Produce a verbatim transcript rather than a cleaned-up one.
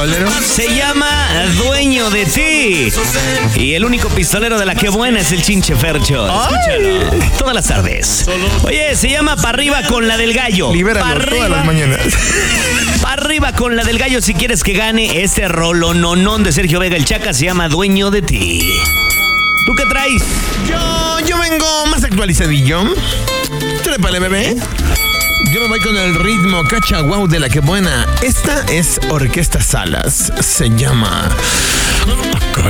pistolero? Se llama Dueño de Ti. Y el único pistolero de la que buena es el Chinche Fercho. Escúchalo. Todas las tardes. Oye, se llama Pa' arriba con la del gallo. Libéralo todas las mañanas. Pa' arriba con la del gallo si quieres que gane este rolo nonón de Sergio Vega el Chaca. Se llama Dueño de Ti. ¿Tú qué traes? Yo, yo vengo más actualizadillo. Trépale, bebé. Yo me voy con el ritmo cacha guau de la que buena. Esta es Orquesta Salas. Se llama